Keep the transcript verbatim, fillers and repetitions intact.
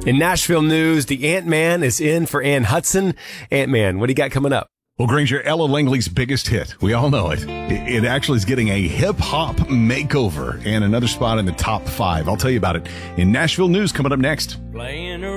In Nashville news, the Ant-Man is in for Ann Hudson. Ant-Man, what do you got coming up? Well, Granger, Ella Langley's biggest hit. We all know it. It, it actually is getting a hip-hop makeover and another spot in the top five. I'll tell you about it in Nashville news coming up next. Playing